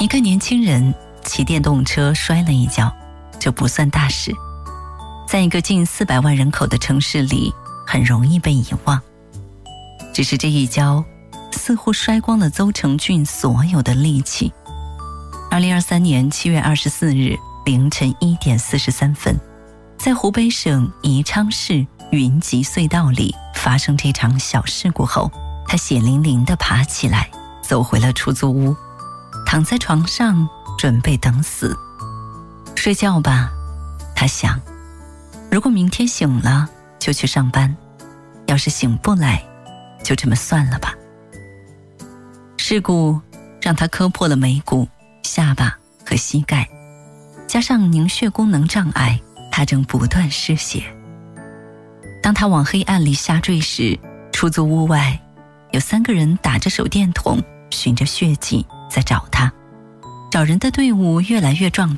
个年轻人骑电动车摔了一跤，这不算大事，在一个近400万人口的城市里很容易被遗忘。只是这一跤似乎摔光了邹成俊所有的力气。2023年7月24日凌晨1点43分，在湖北省宜昌市云集隧道里发生这场小事故后，他血淋淋地爬起来，走回了出租屋，躺在床上准备等死。睡觉吧，他想，如果明天醒了就去上班，要是醒不来就这么算了吧。事故让他磕破了眉骨、下巴和膝盖，加上凝血功能障碍，他正不断失血。当他往黑暗里下坠时，出租屋外有3个人打着手电筒，循着血迹在找他。找人的队伍越来越壮